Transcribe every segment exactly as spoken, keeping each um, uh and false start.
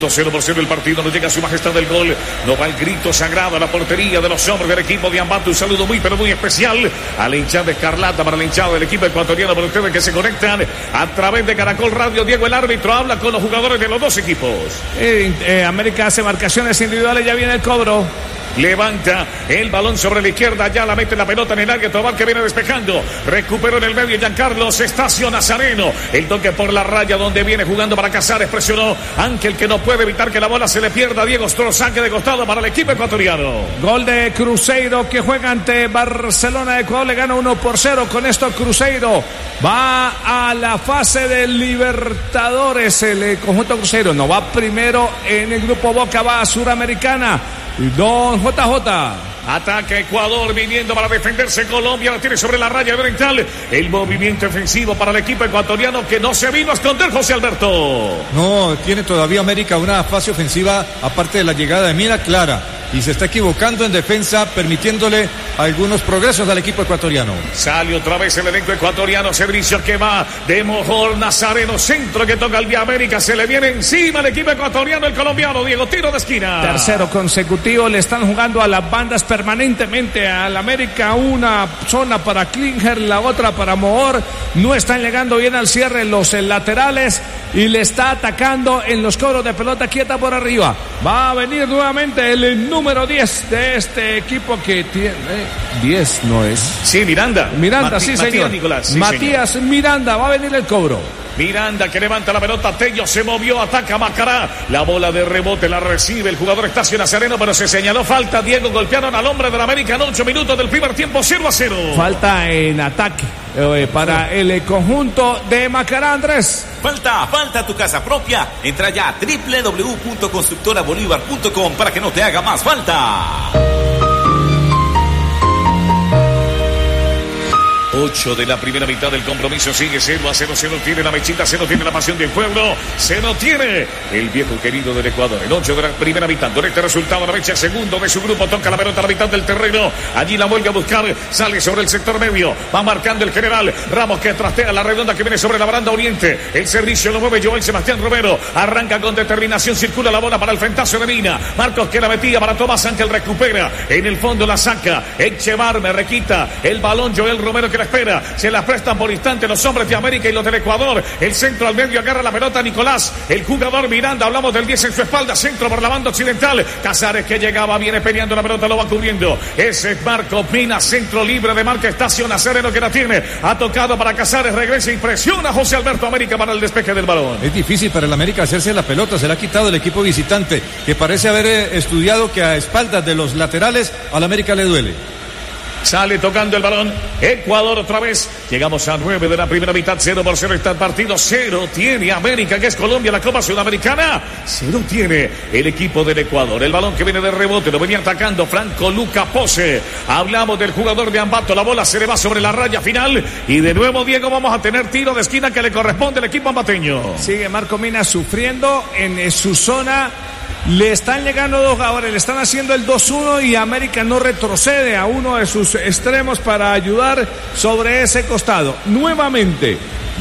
cero por cero el partido, no llega a su majestad del gol, no va el grito sagrado a la portería de los hombres del equipo de Ambato. Un saludo muy pero muy especial a la hinchada escarlata, para la hinchada del equipo ecuatoriano, para ustedes que se conectan a través de Caracol Radio. Diego, el árbitro, habla con los jugadores de los dos equipos. Eh, eh, América hace marcaciones individuales, ya viene el cobro. Levanta el balón sobre la izquierda, ya la mete la pelota en el área. Tobal que viene despejando, recuperó en el medio Giancarlos Estacio Nazareno, el toque por la raya donde viene jugando para Casares, presionó Ángel, que no puede evitar que la bola se le pierda. Diego Stro, saque de costado para el equipo ecuatoriano. Gol de Cruzeiro, que juega ante Barcelona de Ecuador, le gana uno por cero. Con esto Cruzeiro va a la fase de Libertadores. El conjunto Cruzeiro no va primero en el grupo Boca, va a Suramericana. Don J J. Ataca Ecuador, viniendo para defenderse Colombia, la tiene sobre la raya oriental. El movimiento ofensivo para el equipo ecuatoriano, que no se vino a esconder, José Alberto. No, tiene todavía América una fase ofensiva, aparte de la llegada de Mira, clara. Y se está equivocando en defensa, permitiéndole algunos progresos al equipo ecuatoriano. Sale otra vez el elenco ecuatoriano, servicio que va de Mojor, Nazareno, centro que toca el de América, se le viene encima el equipo ecuatoriano, el colombiano, Diego, tiro de esquina. Tercero consecutivo, le están jugando a las bandas permanentemente al América, una zona para Klinger, la otra para Mojor, no están llegando bien al cierre los laterales y le está atacando en los cobros de pelota quieta por arriba. Va a venir nuevamente el número diez de este equipo que tiene... diez no es. Sí, Miranda. Miranda, Mati, sí, Matías señor. Nicolás, sí, Matías señor. Miranda, va a venir el cobro. Miranda que levanta la pelota, Tello se movió, ataca Macará, la bola de rebote la recibe el jugador Estacio Nazareno, pero se señaló falta. Diego, golpearon al hombre del América en ocho minutos del primer tiempo, cero a cero. Falta en ataque eh, para el conjunto de Macará, Andrés. Falta, falta tu casa propia. Entra ya a doble u doble u doble u punto constructora bolívar punto com para que no te haga más falta. ocho de la primera mitad del compromiso, sigue cero a cero, se no tiene la mechita, se no tiene la pasión del pueblo, se no tiene el viejo querido del Ecuador. En ocho de la primera mitad, con este resultado, la mecha segundo de su grupo, toca la pelota a la mitad del terreno, allí la vuelve a buscar, sale sobre el sector medio, va marcando el general Ramos, que trastea la redonda que viene sobre la baranda oriente, el servicio lo mueve Joel Sebastián Romero, arranca con determinación, circula la bola para el frentazo de Mina, Marcos que la metía para Tomás Ángel, recupera, en el fondo la saca, Echevar me requita el balón, Joel Romero que la espera, se la prestan por instante los hombres de América y los del Ecuador, el centro al medio, agarra la pelota Nicolás, el jugador Miranda, hablamos del diez en su espalda, centro por la banda occidental, Casares que llegaba, viene peleando la pelota, lo va cubriendo, ese es Marco Mina, centro libre de marca Estacio Nazareno que la tiene, ha tocado para Casares, regresa y presiona a José Alberto América para el despeje del balón. Es difícil para el América hacerse la pelota, se la ha quitado el equipo visitante, que parece haber estudiado que a espaldas de los laterales al América le duele. Sale tocando el balón Ecuador otra vez. Llegamos a nueve de la primera mitad. Cero por cero está el partido. Cero tiene América, que es Colombia, la Copa Sudamericana. Cero tiene el equipo del Ecuador. El balón que viene de rebote lo venía atacando Franco Luca Pose. Hablamos del jugador de Ambato. La bola se le va sobre la raya final. Y de nuevo, Diego, vamos a tener tiro de esquina que le corresponde al equipo ambateño. Sigue Marco Mina sufriendo en su zona. Le están llegando dos jugadores, le están haciendo el dos uno y América no retrocede a uno de sus extremos para ayudar sobre ese costado. Nuevamente,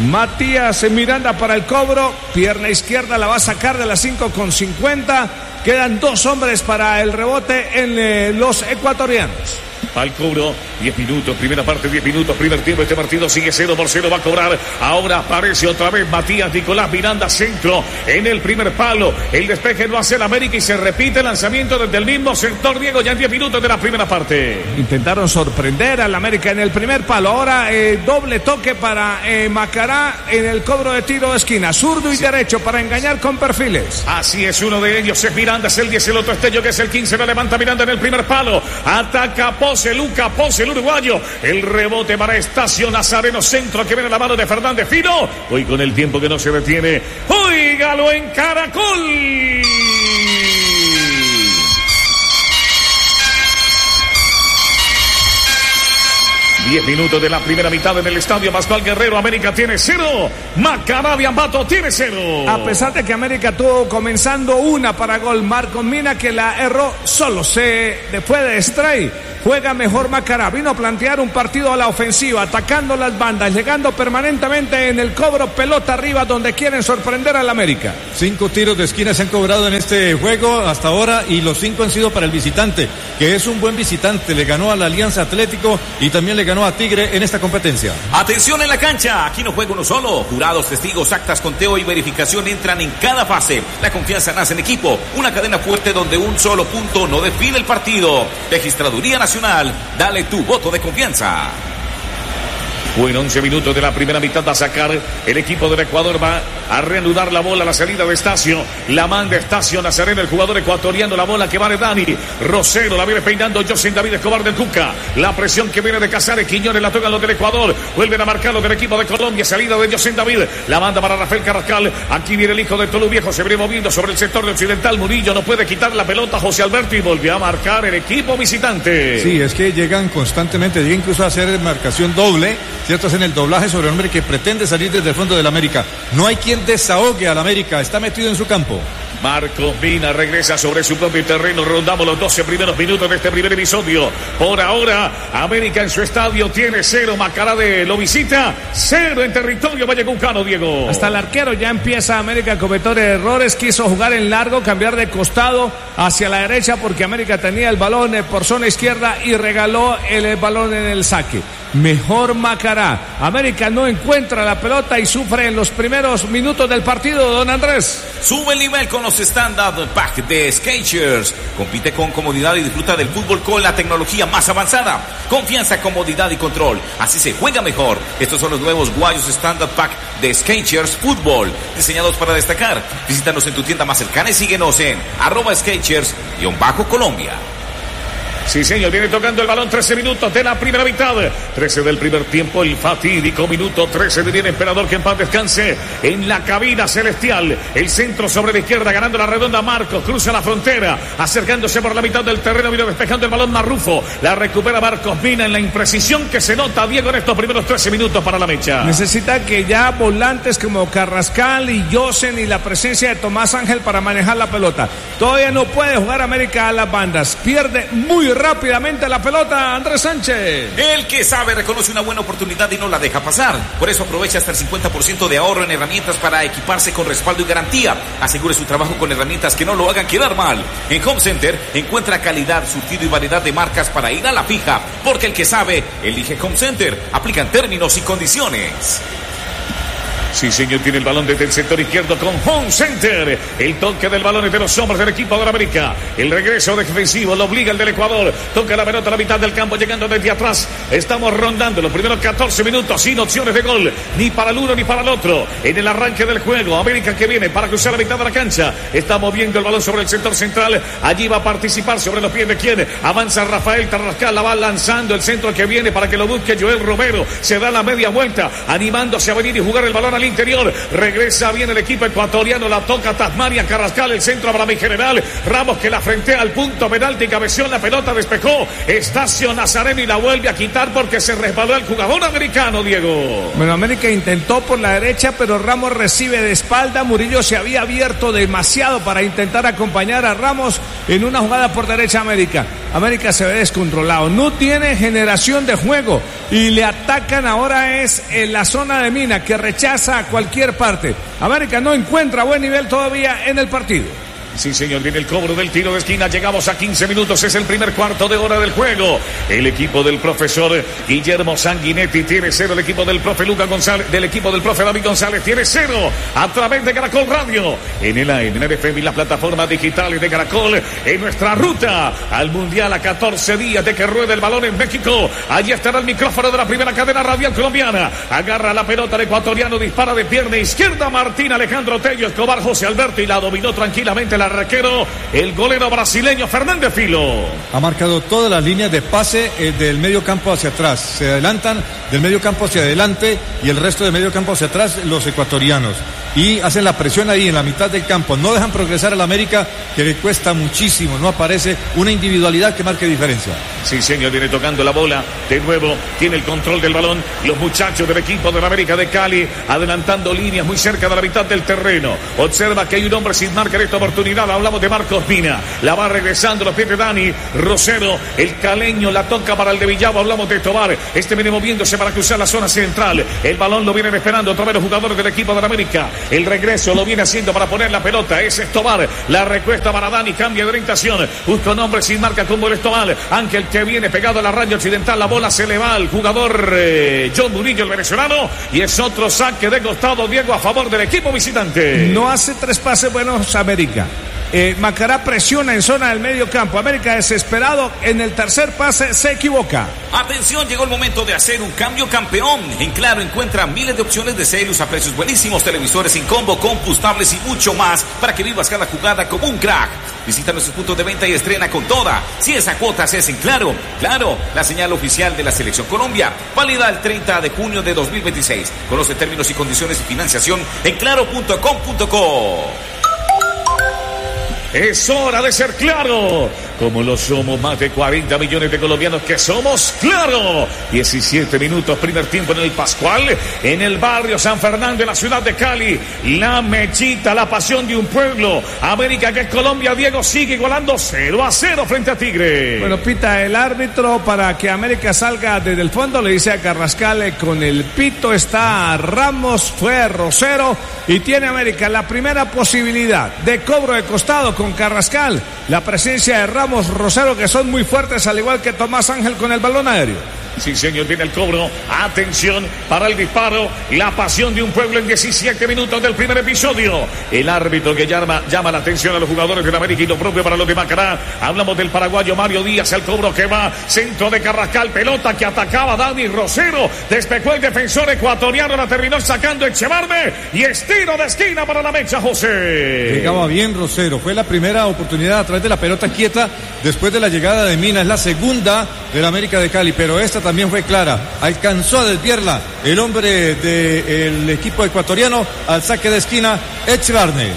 Matías Miranda para el cobro, pierna izquierda la va a sacar de las cinco con cincuenta. Quedan dos hombres para el rebote en eh, los ecuatorianos. Al cobro, diez minutos, primera parte, diez minutos, primer tiempo, este partido sigue cero por cero, va a cobrar, ahora aparece otra vez Matías Nicolás Miranda, centro, en el primer palo, el despeje lo hace el América y se repite el lanzamiento desde el mismo sector, Diego, ya en diez minutos de la primera parte. Intentaron sorprender al América en el primer palo, ahora eh, doble toque para eh, Macará en el cobro de tiro de esquina, zurdo y sí. Derecho para engañar con perfiles. Así es, uno de ellos es Miranda, es el diez, el otro Estello, que es el quince, la levanta Miranda en el primer palo, ataca Pose, Luca Pose, el uruguayo, el rebote para Estacio Nazareno, centro que viene a la mano de Fernández Fino, hoy con el tiempo que no se detiene, óigalo en Caracol. Diez minutos de la primera mitad en el estadio Pascual Guerrero. América tiene cero, Macará de Ambato tiene cero. A pesar de que América tuvo comenzando una para gol, Marco Mina que la erró solo, se fue de Stray. juega mejor Macará. Vino a plantear un partido a la ofensiva, atacando las bandas, llegando permanentemente en el cobro, pelota arriba, donde quieren sorprender al América. Cinco tiros de esquina se han cobrado en este juego hasta ahora y los cinco han sido para el visitante, que es un buen visitante. Le ganó a la Alianza Atlético y también le ganó a Tigre en esta competencia. Atención en la cancha, aquí no juega uno solo. Jurados, testigos, actas, conteo y verificación entran en cada fase. La confianza nace en equipo, una cadena fuerte donde un solo punto no define el partido. Registraduría Nacional, dale tu voto de confianza. Bueno, once minutos de la primera mitad va a sacar el equipo del Ecuador, va a reanudar la bola a la salida de Estacio, la manda Estacio Nazareno, el jugador ecuatoriano, la bola que va de Dani Rosero, la viene peinando José David Escobar del Cuca, la presión que viene de Casares, Quiñones la tocan los del Ecuador, vuelven a marcar los del equipo de Colombia, salida de José David, la manda para Rafael Carrascal, aquí viene el hijo de Tolú Viejo, se viene moviendo sobre el sector de Occidental, Murillo no puede quitar la pelota, José Alberto, y volvió a marcar el equipo visitante. Sí, es que llegan constantemente, llegan incluso a hacer marcación doble, ¿cierto? Hacen el doblaje sobre el hombre que pretende salir desde el fondo del América. No hay quien desahogue al América, está metido en su campo. Marcos Mina regresa sobre su propio terreno. Rondamos los doce primeros minutos de este primer episodio. Por ahora, América en su estadio tiene cero. Macará de lo visita, cero en territorio vallecuncano, Diego. Hasta el arquero ya empieza América a cometer errores. Quiso jugar en largo, cambiar de costado hacia la derecha porque América tenía el balón por zona izquierda y regaló el balón en el saque. Mejor Macará. América no encuentra la pelota y sufre en los primeros minutos del partido, don Andrés. Sube el nivel con los Standard Pack de Skechers. Compite con comodidad y disfruta del fútbol con la tecnología más avanzada. Confianza, comodidad y control. Así se juega mejor. Estos son los nuevos guayos Standard Pack de Skechers Fútbol, diseñados para destacar. Visítanos en tu tienda más cercana y síguenos en arroba Skechers-Colombia. Sí, señor, viene tocando el balón, trece minutos de la primera mitad, trece del primer tiempo, el fatídico minuto trece de bien Emperador, que en paz descanse en la cabina celestial, el centro sobre la izquierda, ganando la redonda Marcos, cruza la frontera, acercándose por la mitad del terreno, vino despejando el balón Marrufo, la recupera Marcos Mina en la imprecisión que se nota, Diego, en estos primeros trece minutos para la mecha. Necesita que ya volantes como Carrascal y Yosen y la presencia de Tomás Ángel para manejar la pelota. Todavía no puede jugar América a las bandas, pierde muy rápidamente la pelota Andrés Sánchez. El que sabe reconoce una buena oportunidad y no la deja pasar. Por eso aprovecha hasta el cincuenta por ciento de ahorro en herramientas para equiparse con respaldo y garantía. Asegure su trabajo con herramientas que no lo hagan quedar mal. En Home Center encuentra calidad, surtido y variedad de marcas para ir a la fija. Porque el que sabe, elige Home Center. Aplican términos y condiciones. Sí, señor, tiene el balón desde el sector izquierdo con Home Center. El toque del balón es de los hombres del equipo de la América. El regreso defensivo lo obliga el del Ecuador. Toca la pelota a la mitad del campo, llegando desde atrás. Estamos rondando los primeros catorce minutos sin opciones de gol, ni para el uno ni para el otro. En el arranque del juego, América que viene para cruzar la mitad de la cancha. Está moviendo el balón sobre el sector central. Allí va a participar sobre los pies de quien. Avanza Rafael Carrascal, la va lanzando el centro que viene para que lo busque Joel Romero. Se da la media vuelta, animándose a venir y jugar el balón al interior, regresa bien el equipo ecuatoriano, la toca Tasmania Carrascal, el centro para mi general Ramos, que la frentea al punto penalti, cabeció la pelota, despejó Estacio Nazareno y la vuelve a quitar porque se resbaló el jugador americano, Diego. Bueno, América intentó por la derecha, pero Ramos recibe de espalda. Murillo se había abierto demasiado para intentar acompañar a Ramos en una jugada por derecha. América América se ve descontrolado, no tiene generación de juego y le atacan ahora es en la zona de Mina, que rechaza a cualquier parte. América no encuentra buen nivel todavía en el partido. Sí, señor, viene el cobro del tiro de esquina. Llegamos a quince minutos, es el primer cuarto de hora del juego. El equipo del profesor Guillermo Sanguinetti tiene cero. El equipo del profe Lucas González, del equipo del profe David González tiene cero. A través de Caracol Radio, en el A M, en el F M y las plataformas digitales de Caracol, en nuestra ruta al Mundial a catorce días de que ruede el balón en México. Allí estará el micrófono de la primera cadena radial colombiana. Agarra la pelota el ecuatoriano, dispara de pierna izquierda Martín Alejandro Tello Escobar, José Alberto, y la dominó tranquilamente el arquero, el golero brasileño Fernández Filo. Ha marcado todas las líneas de pase eh, del medio campo hacia atrás. Se adelantan del medio campo hacia adelante y el resto del medio campo hacia atrás los ecuatorianos. y hacen la presión ahí en la mitad del campo. No dejan progresar al América, que le cuesta muchísimo. No aparece una individualidad que marque diferencia. Sí, señor, viene tocando la bola. De nuevo, tiene el control del balón. Los muchachos del equipo de la América de Cali, adelantando líneas muy cerca de la mitad del terreno. Observa que hay un hombre sin marca en esta oportunidad. Hablamos de Marcos Mina. La va regresando los pies de Dani Rosero. El caleño la toca para el de Villavo. Hablamos de Tobar. Este viene moviéndose para cruzar la zona central. El balón lo vienen esperando otra vez los jugadores del equipo de la América. El regreso lo viene haciendo para poner la pelota. Ese es Tobar. La recuesta para Dani. Cambia de orientación. Busca un hombre sin marca como el Tobar. Ángel que viene pegado a la raya occidental. La bola se le va al jugador eh, John Murillo, el venezolano. Y es otro saque de costado, Diego, a favor del equipo visitante. No hace tres pases buenos América. Eh, Macará presiona en zona del medio campo. América desesperado en el tercer pase se equivoca. Atención, llegó el momento de hacer un cambio campeón. En Claro encuentra miles de opciones de serios a precios buenísimos, televisores sin combo, combustibles y mucho más para que vivas cada jugada como un crack. Visita nuestros puntos de venta y estrena con toda. Si esa cuota se hace en Claro, Claro, la señal oficial de la Selección Colombia. Válida el treinta de junio de dos mil veintiséis. Conoce términos y condiciones y financiación en claro punto com punto co. Es hora de ser Claro, como lo somos más de cuarenta millones de colombianos que somos Claro. diecisiete minutos, primer tiempo en el Pascual, en el barrio San Fernando, en la ciudad de Cali. La Mechita, la pasión de un pueblo. América, que es Colombia, Diego, sigue igualando cero a cero frente a Tigre. Bueno, pita el árbitro para que América salga desde el fondo. Le dice a Carrascal, con el pito está Ramos, fue Rosero, y tiene América la primera posibilidad de cobro de costado con Carrascal. La presencia de Ramos, Rosero, que son muy fuertes, al igual que Tomás Ángel con el balón aéreo. Sí, señor, viene el cobro. Atención para el disparo. La pasión de un pueblo en diecisiete minutos del primer episodio. El árbitro que llama, llama la atención a los jugadores de América y lo propio para los de Macará. Hablamos del paraguayo Mario Díaz. El cobro que va. Centro de Carrascal. Pelota que atacaba Dani Rosero. Despejó el defensor ecuatoriano. La terminó sacando Echevarne. Y estiro de esquina para la mecha, José. Llegaba bien Rosero. Fue la primera oportunidad a través de la pelota quieta después de la llegada de Mina. Es la segunda del América de Cali. Pero esta también fue clara, alcanzó a desviarla el hombre del equipo ecuatoriano al saque de esquina, Echevarne.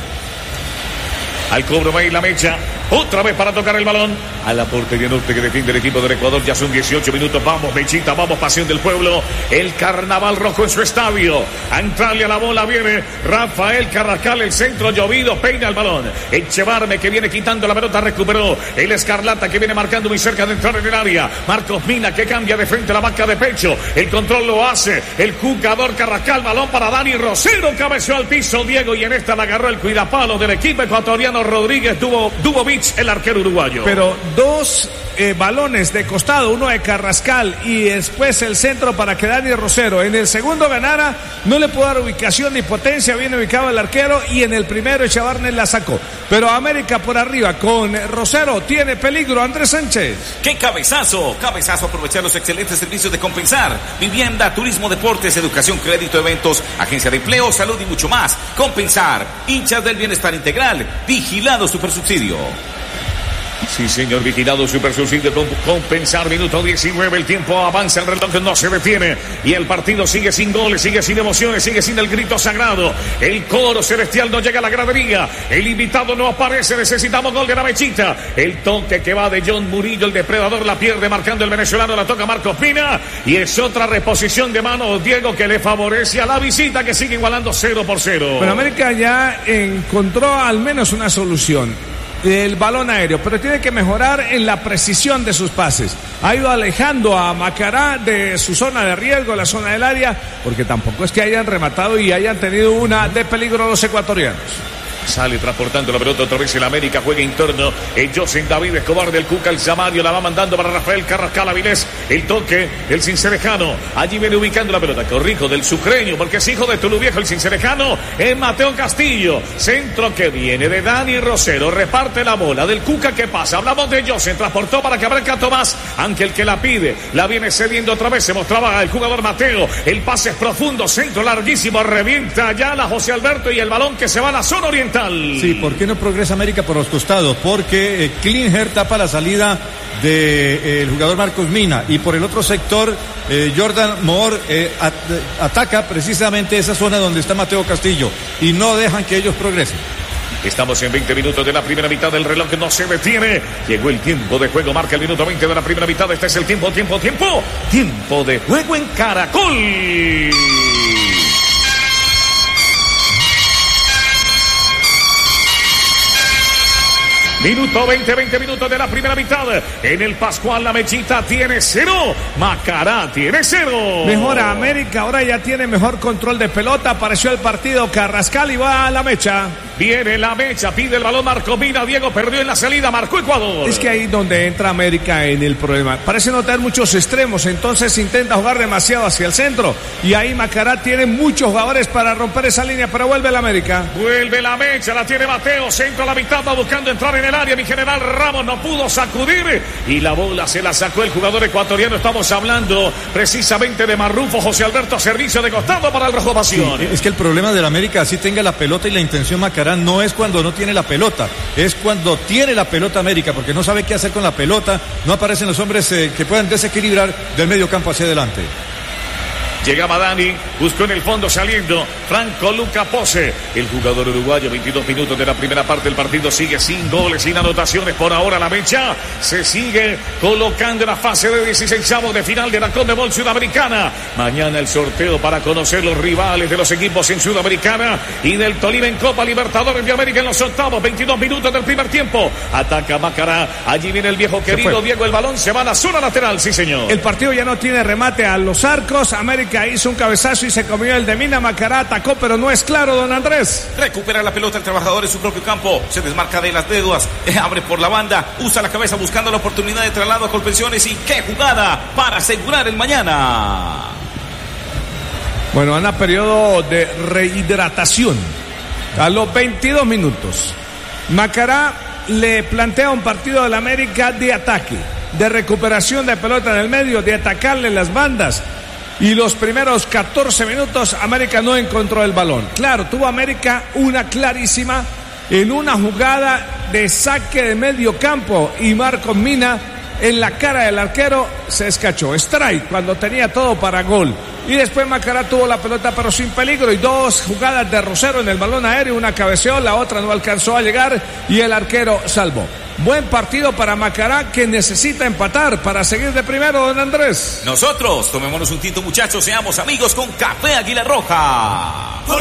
Al cobro va a ir la mecha. Otra vez para tocar el balón a la portería norte que defiende el equipo del Ecuador. Ya son dieciocho minutos. Vamos, Mechita, vamos, pasión del pueblo. El carnaval rojo en su estadio. A entrarle a la bola viene Rafael Carrascal. El centro llovido, peina el balón. Echevarne que viene quitando la pelota, recuperó. El Escarlata que viene marcando muy cerca de entrar en el área. Marcos Mina que cambia de frente a la vaca de pecho. El control lo hace el jugador Carrascal. Balón para Dani Rosero. Cabeció al piso Diego y en esta la agarró el cuidapalo del equipo ecuatoriano Rodríguez Dubo, Dubovich, el arquero uruguayo. Pero dos eh, balones de costado, uno de Carrascal y después el centro para que Dani Rosero en el segundo ganara. No le pudo dar ubicación ni potencia, bien ubicado el arquero, y en el primero Echevarne la sacó. Pero América por arriba con Rosero tiene peligro. Andrés Sánchez. ¡Qué cabezazo! Cabezazo, aprovechar los excelentes servicios de Compensar. Vivienda, turismo, deportes, educación, crédito, eventos, agencia de empleo, salud y mucho más. Compensar, hinchas del bienestar integral, vigilado supersubsidio. Sí, señor, vigilado, super subsidio con Compensar, minuto diecinueve, el tiempo avanza, el reloj no se detiene y el partido sigue sin goles, sigue sin emociones, sigue sin el grito sagrado. El coro celestial no llega a la gradería, el invitado no aparece, necesitamos gol de la Mechita. El toque que va de John Murillo, el depredador la pierde marcando el venezolano, la toca Marcos Pina y es otra reposición de mano, Diego, que le favorece a la visita, que sigue igualando cero por cero. Pero América ya encontró al menos una solución. El balón aéreo, pero tiene que mejorar en la precisión de sus pases. Ha ido alejando a Macará de su zona de riesgo, la zona del área, porque tampoco es que hayan rematado y hayan tenido una de peligro los ecuatorianos. Sale transportando la pelota otra vez el América, juega interno. El José David Escobar del Cuca, el Samario la va mandando para Rafael Carrascal Avilés. El toque del Cincerejano. Allí viene ubicando la pelota. Corrijo del Sucreño, porque es hijo de Tuluviejo el Cincerejano. Es Mateo Castillo. Centro que viene de Dani Rosero. Reparte la bola del Cuca que pasa. Hablamos de José. Transportó para que aparezca Tomás. Aunque el que la pide la viene cediendo otra vez. Se mostraba el jugador Mateo. El pase es profundo. Centro larguísimo. Revienta ya la José Alberto y el balón que se va a la zona oriental. vital. Sí, ¿por qué no progresa América por los costados? Porque eh, Klinger tapa la salida del de, eh, jugador Marcos Mina, y por el otro sector eh, Jordan Moore eh, at, ataca precisamente esa zona donde está Mateo Castillo y no dejan que ellos progresen. Estamos en veinte minutos de la primera mitad, del reloj no se detiene. Llegó el tiempo de juego, marca el minuto veinte de la primera mitad. Este es el tiempo, tiempo, tiempo. Tiempo de juego en Caracol. Minuto veinte, veinte minutos de la primera mitad. En el Pascual la Mechita tiene cero. Macará tiene cero. Mejora América, ahora ya tiene mejor control de pelota. Apareció el partido Carrascal y va a la Mecha. Viene la Mecha, pide el balón Marco Mina. Diego perdió en la salida, marcó Ecuador. Es que ahí donde entra América en el problema. Parece no tener muchos extremos, entonces intenta jugar demasiado hacia el centro. Y ahí Macará tiene muchos jugadores para romper esa línea, pero vuelve la América. Vuelve la Mecha, la tiene Mateo. Centro a la mitad, va buscando entrar en el área. Mi general Ramos no pudo sacudir y la bola se la sacó el jugador ecuatoriano. Estamos hablando precisamente de Marrufo. José Alberto, servicio de costado para el Rojo Pasión. Sí, es que el problema del América, así tenga la pelota y la intención Macará, no es cuando no tiene la pelota, es cuando tiene la pelota América, porque no sabe qué hacer con la pelota. No aparecen los hombres eh, que puedan desequilibrar del medio campo hacia adelante. Llegaba Dani, buscó en el fondo saliendo Franco Luca Pose, el jugador uruguayo. Veintidós minutos de la primera parte del partido, sigue sin goles, sin anotaciones por ahora. La Mecha se sigue colocando en la fase de dieciseisavos de final de la Conmebol Sudamericana. Mañana el sorteo para conocer los rivales de los equipos en Sudamericana y del Tolima en Copa Libertadores de América en los octavos. Veintidós minutos del primer tiempo, ataca Macará, allí viene el viejo querido Diego, el balón se va a la zona lateral, sí señor. El partido ya no tiene remate a los arcos. América hizo un cabezazo y se comió el de Mina. Macará atacó, pero no es claro, don Andrés. Recupera la pelota el trabajador en su propio campo, se desmarca de las deudas, abre por la banda, usa la cabeza buscando la oportunidad de traslado a Colpensiones. Y qué jugada para asegurar el mañana. Bueno, anda periodo de rehidratación a los veintidós minutos. Macará le plantea un partido del América de ataque, de recuperación de pelota en el medio, de atacarle las bandas. Y los primeros catorce minutos América no encontró el balón. Claro, tuvo América una clarísima en una jugada de saque de medio campo y Marcos Mina en la cara del arquero se escachó. Strike cuando tenía todo para gol. Y después Macará tuvo la pelota pero sin peligro y dos jugadas de Rosero en el balón aéreo. Una cabeceó, la otra no alcanzó a llegar y el arquero salvó. Buen partido para Macará, que necesita empatar para seguir de primero, don Andrés. Nosotros tomémonos un tinto, muchachos, seamos amigos con Café Águila Roja.